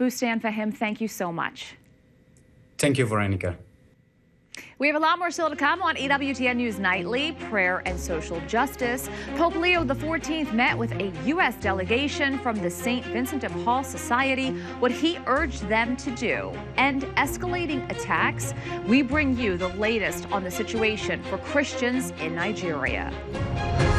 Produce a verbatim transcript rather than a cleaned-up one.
Bustan Fahim, thank you so much. Thank you, Veronica. We have a lot more still to come on E W T N News Nightly. Prayer and social justice. Pope Leo the fourteenth met with a U S delegation from the Saint Vincent de Paul Society. What he urged them to do. And escalating attacks. We bring you the latest on the situation for Christians in Nigeria.